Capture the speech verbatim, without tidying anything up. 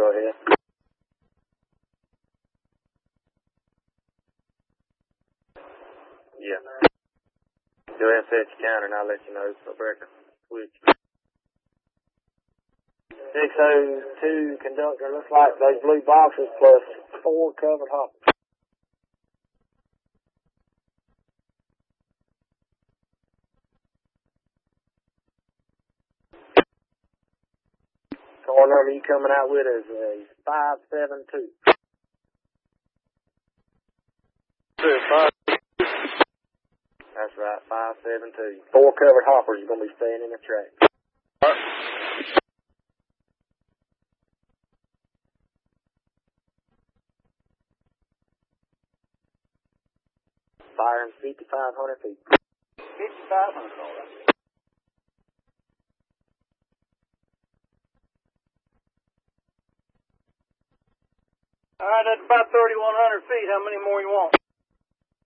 go ahead. Yeah. Go ahead and set your counter and I'll let you know. So breaker. Switch. six oh two conductor, looks like those blue boxes plus four covered hoppers. Car number you coming out with is a five seven two. That's right, five seven two. Four covered hoppers are going to be staying in the track. Firing fifty-five hundred feet. fifty-five hundred, all right. All right, that's about thirty-one hundred feet. How many more you want?